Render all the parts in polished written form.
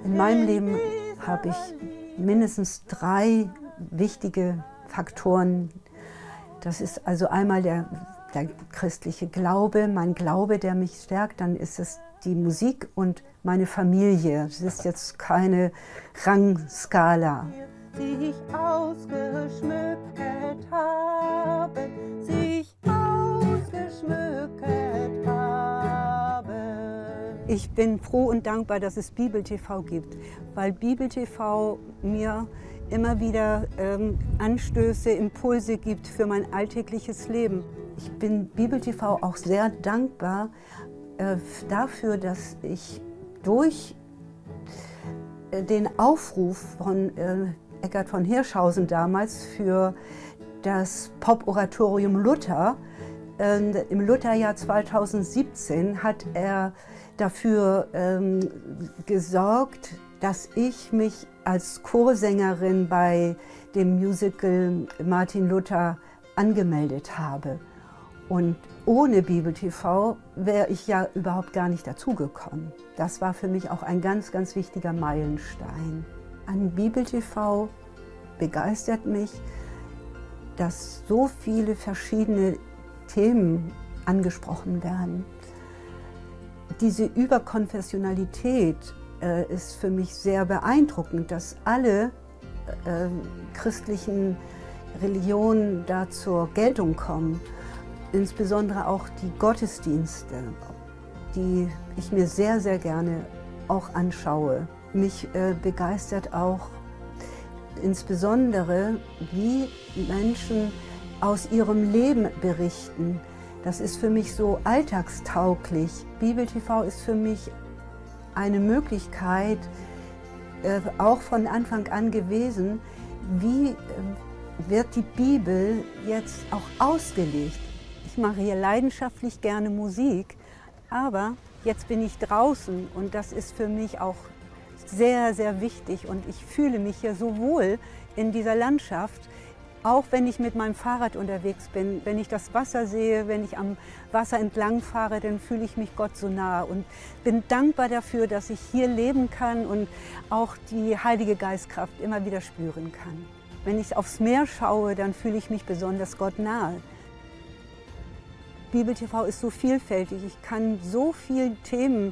In meinem Leben habe ich mindestens 3 wichtige Faktoren. Das ist also einmal der christliche Glaube, mein Glaube, der mich stärkt. Dann ist es die Musik und meine Familie. Es ist jetzt keine Rangskala. Sich ausgeschmückt haben, sich ausgeschmückt haben. Ich bin froh und dankbar, dass es Bibel TV gibt, weil Bibel TV mir immer wieder Anstöße, Impulse gibt für mein alltägliches Leben. Ich bin Bibel TV auch sehr dankbar dafür, dass ich durch den Aufruf von Eckhard von Hirschhausen damals für das Pop-Oratorium Luther, im Lutherjahr 2017 hat er dafür gesorgt, dass ich mich als Chorsängerin bei dem Musical Martin Luther angemeldet habe. Und ohne Bibel TV wäre ich ja überhaupt gar nicht dazugekommen. Das war für mich auch ein ganz, ganz wichtiger Meilenstein. An Bibel TV begeistert mich, dass so viele verschiedene Themen angesprochen werden. Diese Überkonfessionalität ist für mich sehr beeindruckend, dass alle christlichen Religionen da zur Geltung kommen. Insbesondere auch die Gottesdienste, die ich mir sehr, sehr gerne auch anschaue. Mich begeistert auch insbesondere, wie Menschen aus ihrem Leben berichten. Das ist für mich so alltagstauglich. Bibel TV ist für mich eine Möglichkeit, auch von Anfang an gewesen, wie wird die Bibel jetzt auch ausgelegt. Ich mache hier leidenschaftlich gerne Musik, aber jetzt bin ich draußen und das ist für mich auch sehr, sehr wichtig und ich fühle mich hier so wohl in dieser Landschaft, auch wenn ich mit meinem Fahrrad unterwegs bin. Wenn ich das Wasser sehe, wenn ich am Wasser entlang fahre, dann fühle ich mich Gott so nah und bin dankbar dafür, dass ich hier leben kann und auch die Heilige Geistkraft immer wieder spüren kann. Wenn ich aufs Meer schaue, dann fühle ich mich besonders Gott nahe. Bibel TV ist so vielfältig, ich kann so viele Themen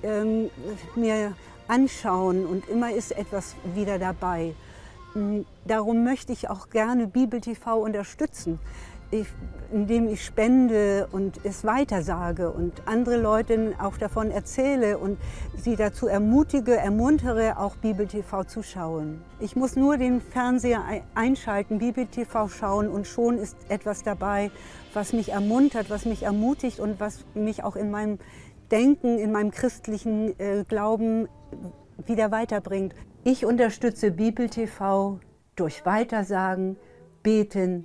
mir anschauen und immer ist etwas wieder dabei. Darum möchte ich auch gerne Bibel TV unterstützen, indem ich spende und es weitersage und andere Leute auch davon erzähle und sie dazu ermuntere, auch Bibel TV zu schauen. Ich muss nur den Fernseher einschalten, Bibel TV schauen und schon ist etwas dabei, was mich ermuntert, was mich ermutigt und was mich auch in meinem Denken, in meinem christlichen Glauben wieder weiterbringt. Ich unterstütze Bibel TV durch Weitersagen, Beten